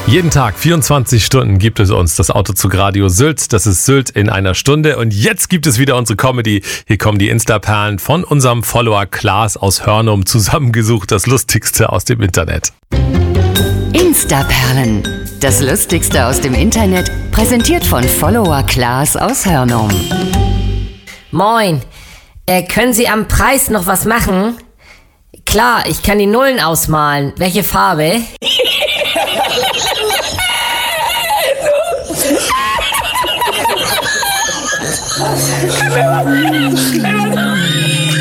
Jeden Tag, 24 Stunden gibt es uns das Auto zu Radio Sylt. Das ist Sylt in einer Stunde. Und jetzt gibt es wieder unsere Comedy. Hier kommen die Insta-Perlen von unserem Follower Klaas aus Hörnum, zusammengesucht, das Lustigste aus dem Internet. Insta-Perlen, das Lustigste aus dem Internet, präsentiert von Follower Klaas aus Hörnum. Moin, können Sie am Preis noch was machen? Klar, ich kann die Nullen ausmalen. Welche Farbe?